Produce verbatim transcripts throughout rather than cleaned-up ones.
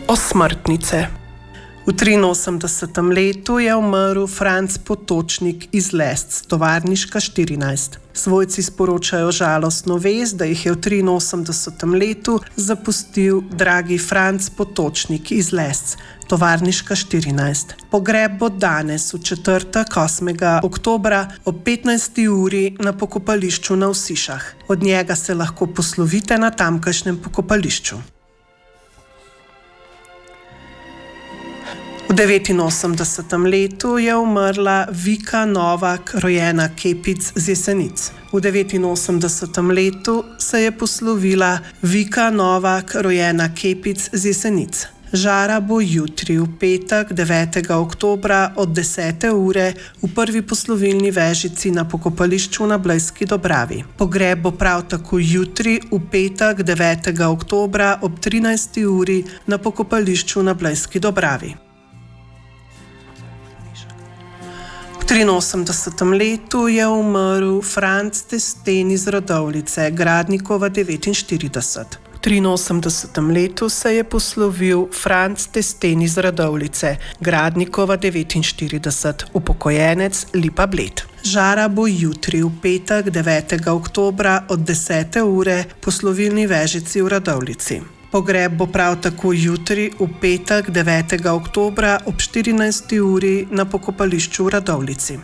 Osmrtnice. V triinosemdesetem letu je umrl Franc Potočnik iz Lesc, Tovarniška štirinajst. Svojci sporočajo žalostno vest, da jih je v triinosemdesetem letu zapustil dragi Franc Potočnik iz Lesc, Tovarniška štirinajst. Pogreb bo danes v četrtek, osmega oktobra ob petnajsti uri na pokopališču na Vsišah. Od njega se lahko poslovite na tamkajšnjem pokopališču. V devetinosemdesetem letu je umrla Vika Novak, rojena Kepic z Jesenic. V devetinosemdesetem letu se je poslovila Vika Novak, rojena Kepic z Jesenic. Žara bo jutri, v petek, devetega oktobra od desete ure v prvi poslovilni vežici na pokopališču na Blejski Dobravi. Pogreb bo prav tako jutri, v petek, devetega oktobra ob trinajsti uri na pokopališču na Blejski Dobravi. V triinosemdesetem letu je umrl Franc Testen iz Radovljice, Gradnikova devetinštirideset. V triinosemdesetem letu se je poslovil Franc Testen iz Radovljice, Gradnikova devetinštirideset, upokojenec Lipa Bled. Žara bo jutri, v petek, devetega oktobra od desete ure poslovilni vežici v Radovljici. Pogreb bo prav tako jutri, v petek, devetega oktobra ob štirinajsti uri na pokopališču v Radovljici.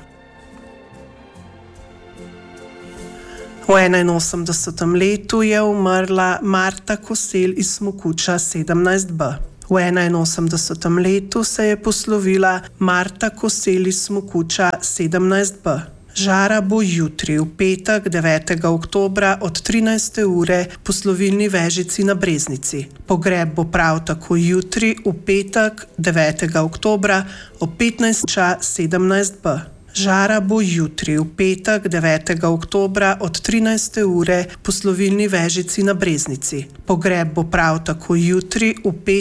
V enainosemdesetem letu je umrla Marta Kosel iz Smokuča sedemnajst b. V enainosemdesetem letu se je poslovila Marta Kosel iz Smokuča sedemnajst b. Žara bo jutri, v petek, devetega oktobra od trinajste ure poslovilni vežici na Breznici. Pogreb bo prav tako jutri, v petek, devetega oktobra ob petnajsti uri sedemnajst b. Žara bo jutri, v petek, devetega oktobra od trinajste ure poslovilni vežici na Breznici. Pogreb bo prav tako jutri, v petek,